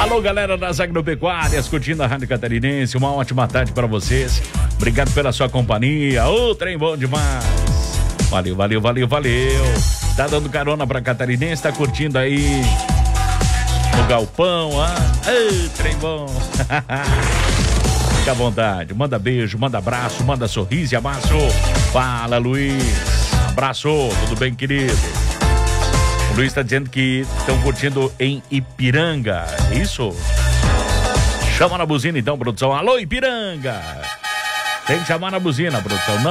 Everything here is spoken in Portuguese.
Alô, galera das agropecuárias, curtindo a Rádio Catarinense, uma ótima tarde para vocês. Obrigado pela sua companhia. Ô, trem bom demais. Valeu. Tá dando carona pra Catarinense, tá curtindo aí no galpão, Ei, trem bom. Fica à vontade, manda beijo, manda abraço, manda sorriso e amasso. Fala, Luiz. Abraço, tudo bem, querido? O Luiz tá dizendo que estão curtindo em Ipiranga, isso? Chama na buzina então, produção. Alô, Ipiranga! Tem que chamar na buzina, produção.